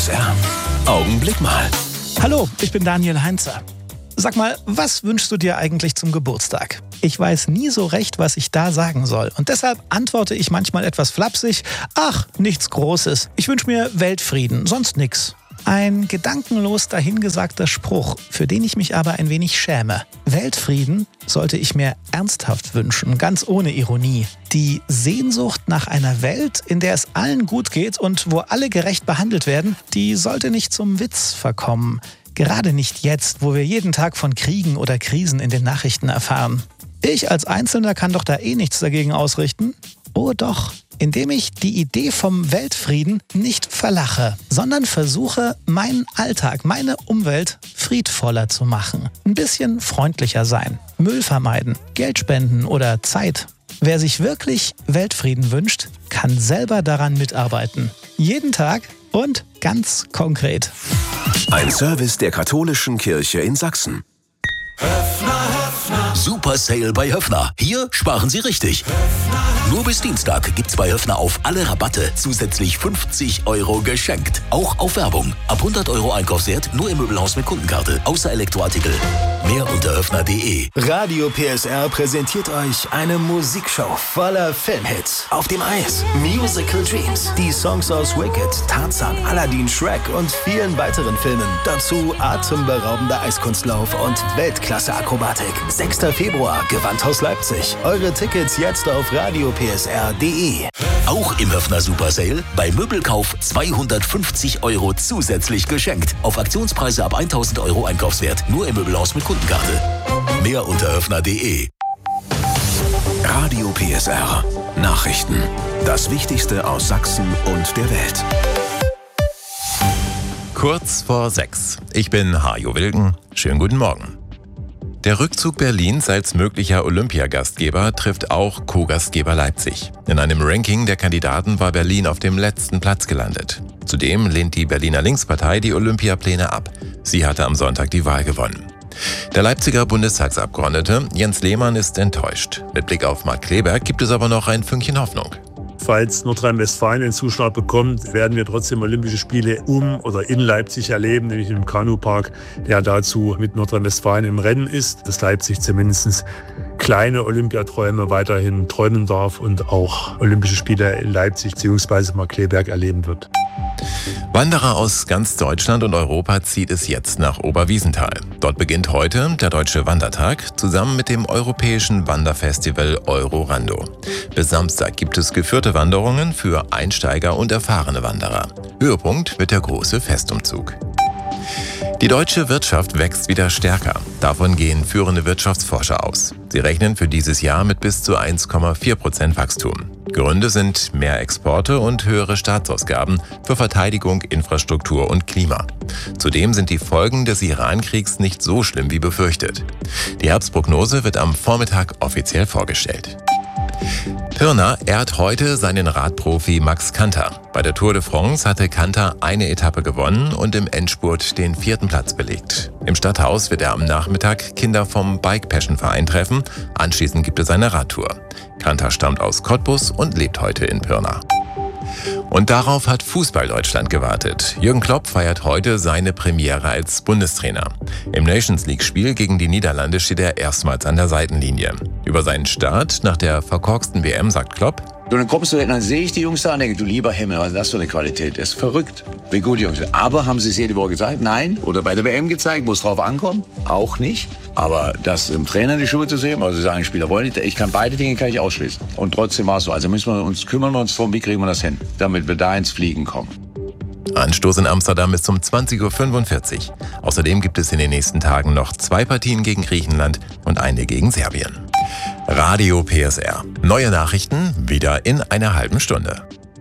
PSR. Augenblick mal. Hallo, ich bin Daniel Heinzer. Sag mal, was wünschst du dir eigentlich zum Geburtstag? Ich weiß nie so recht, was ich da sagen soll. Und deshalb antworte ich manchmal etwas flapsig: Ach, nichts Großes. Ich wünsche mir Weltfrieden, sonst nix. Ein gedankenlos dahingesagter Spruch, für den ich mich aber ein wenig schäme. Weltfrieden sollte ich mir ernsthaft wünschen, ganz ohne Ironie. Die Sehnsucht nach einer Welt, in der es allen gut geht und wo alle gerecht behandelt werden, die sollte nicht zum Witz verkommen. Gerade nicht jetzt, wo wir jeden Tag von Kriegen oder Krisen in den Nachrichten erfahren. Ich als Einzelner kann doch da nichts dagegen ausrichten. Oh doch, indem ich die Idee vom Weltfrieden nicht verlache, sondern versuche, meinen Alltag, meine Umwelt friedvoller zu machen. Ein bisschen freundlicher sein, Müll vermeiden, Geld spenden oder Zeit. Wer sich wirklich Weltfrieden wünscht, kann selber daran mitarbeiten. Jeden Tag und ganz konkret. Ein Service der Katholischen Kirche in Sachsen. Super Sale bei Höffner. Hier sparen Sie richtig. Nur bis Dienstag gibt's bei Höffner auf alle Rabatte zusätzlich 50 € geschenkt. Auch auf Werbung. Ab 100 € Einkaufswert nur im Möbelhaus mit Kundenkarte. Außer Elektroartikel. Mehr unter höffner.de. Radio PSR präsentiert euch eine Musikshow voller Filmhits. Auf dem Eis, Musical Dreams, die Songs aus Wicked, Tarzan, Aladdin, Shrek und vielen weiteren Filmen. Dazu atemberaubender Eiskunstlauf und Weltklasse-Akrobatik. 6. Februar, Gewandhaus Leipzig. Eure Tickets jetzt auf radiopsr.de. Auch im Höffner Super Sale. Bei Möbelkauf 250 € zusätzlich geschenkt. Auf Aktionspreise ab 1000 € Einkaufswert. Nur im Möbelhaus mit Kundenkarte. Mehr unter höffner.de. Radio PSR. Nachrichten. Das Wichtigste aus Sachsen und der Welt. Kurz vor 6. Ich bin Hajo Wilken. Schönen guten Morgen. Der Rückzug Berlins als möglicher Olympiagastgeber trifft auch Co-Gastgeber Leipzig. In einem Ranking der Kandidaten war Berlin auf dem letzten Platz gelandet. Zudem lehnt die Berliner Linkspartei die Olympiapläne ab. Sie hatte am Sonntag die Wahl gewonnen. Der Leipziger Bundestagsabgeordnete Jens Lehmann ist enttäuscht. Mit Blick auf Markt Kleberg gibt es aber noch ein Fünkchen Hoffnung. Falls Nordrhein-Westfalen den Zuschlag bekommt, werden wir trotzdem Olympische Spiele um oder in Leipzig erleben, nämlich im Kanupark, der dazu mit Nordrhein-Westfalen im Rennen ist, dass Leipzig zumindest kleine Olympiaträume weiterhin träumen darf und auch Olympische Spiele in Leipzig bzw. Markkleeberg erleben wird. Wanderer aus ganz Deutschland und Europa zieht es jetzt nach Oberwiesenthal. Dort beginnt heute der Deutsche Wandertag zusammen mit dem europäischen Wanderfestival Eurorando. Bis Samstag gibt es geführte Wanderungen für Einsteiger und erfahrene Wanderer. Höhepunkt wird der große Festumzug. Die deutsche Wirtschaft wächst wieder stärker. Davon gehen führende Wirtschaftsforscher aus. Sie rechnen für dieses Jahr mit bis zu 1,4% Wachstum. Gründe sind mehr Exporte und höhere Staatsausgaben für Verteidigung, Infrastruktur und Klima. Zudem sind die Folgen des Iran-Kriegs nicht so schlimm wie befürchtet. Die Herbstprognose wird am Vormittag offiziell vorgestellt. Pirna ehrt heute seinen Radprofi Max Kanter. Bei der Tour de France hatte Kanter eine Etappe gewonnen und im Endspurt den 4. Platz belegt. Im Stadthaus wird er am Nachmittag Kinder vom Bike Passion Verein treffen. Anschließend gibt es eine Radtour. Kanter stammt aus Cottbus und lebt heute in Pirna. Und darauf hat Fußball-Deutschland gewartet. Jürgen Klopp feiert heute seine Premiere als Bundestrainer. Im Nations-League-Spiel gegen die Niederlande steht er erstmals an der Seitenlinie. Über seinen Start nach der verkorksten WM sagt Klopp: Dann kommst du, dann sehe ich die Jungs da und denke, du lieber Himmel, was das für eine Qualität ist. Verrückt, wie gut die Jungs sind. Aber haben sie es jede Woche gezeigt? Nein. Oder bei der WM gezeigt, wo es drauf ankommt? Auch nicht. Aber das im Trainer in die Schuhe zu sehen, also sagen, Spieler wollen nicht, die Dinge kann ich ausschließen. Und trotzdem war es so. Also kümmern wir uns darum, wie kriegen wir das hin, damit wir da ins Fliegen kommen. Anstoß in Amsterdam ist um 20:45 Uhr. Außerdem gibt es in den nächsten Tagen noch 2 Partien gegen Griechenland und eine gegen Serbien. Radio PSR. Neue Nachrichten wieder in einer halben Stunde.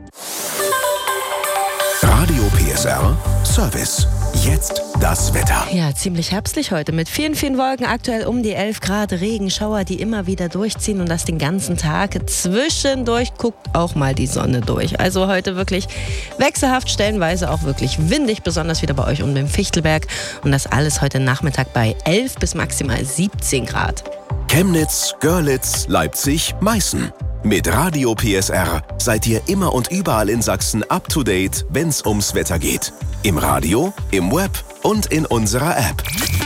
Radio PSR Service. Jetzt das Wetter. Ja, ziemlich herbstlich heute mit vielen, vielen Wolken. Aktuell um die 11 Grad, Regenschauer, die immer wieder durchziehen und das den ganzen Tag. Zwischendurch guckt auch mal die Sonne durch. Also heute wirklich wechselhaft, stellenweise auch wirklich windig, besonders wieder bei euch um den Fichtelberg. Und das alles heute Nachmittag bei 11 bis maximal 17 Grad. Chemnitz, Görlitz, Leipzig, Meißen. Mit Radio PSR seid ihr immer und überall in Sachsen up to date, wenn's ums Wetter geht. Im Radio, im Web und in unserer App.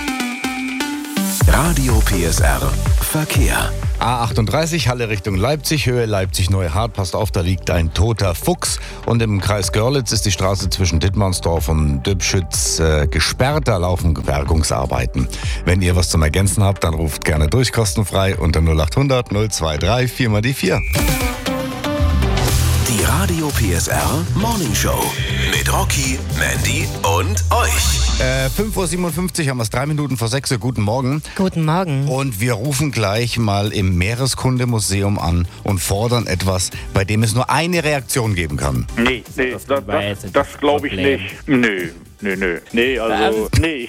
Radio PSR Verkehr. A38, Halle Richtung Leipzig, Höhe Leipzig-Neuhardt. Passt auf, da liegt ein toter Fuchs. Und im Kreis Görlitz ist die Straße zwischen Dittmannsdorf und Dübschütz gesperrt. Da laufen Bergungsarbeiten. Wenn ihr was zum Ergänzen habt, dann ruft gerne durch, kostenfrei unter 0800 023 4 die 4. Die Radio PSR Morning Show mit Rocky, Mandy und euch. 5.57 Uhr haben wir es, 3 Minuten vor 6 Uhr. Guten Morgen. Guten Morgen. Und wir rufen gleich mal im Meereskundemuseum an und fordern etwas, bei dem es nur eine Reaktion geben kann. Nee, das glaube ich nicht. Nee, alles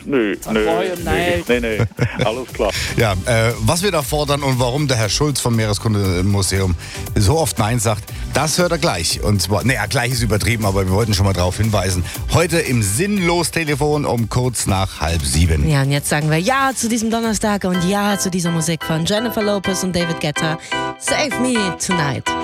klar. Ja, was wir da fordern und warum der Herr Schulz vom Meereskundemuseum so oft Nein sagt, das hört er gleich. Und zwar, gleich ist übertrieben, aber wir wollten schon mal darauf hinweisen. Heute im Sinnlos-Telefon um kurz nach 6:30. Ja, und jetzt sagen wir Ja zu diesem Donnerstag und Ja zu dieser Musik von Jennifer Lopez und David Guetta. Save Me Tonight.